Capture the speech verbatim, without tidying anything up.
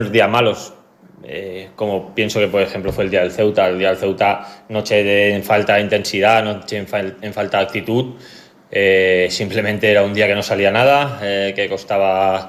días malos, eh, como pienso que por ejemplo fue el día del Ceuta. El día del Ceuta, noche de en falta de intensidad, noche en, fal, en falta de actitud. Eh, simplemente era un día que no salía nada, eh, que costaba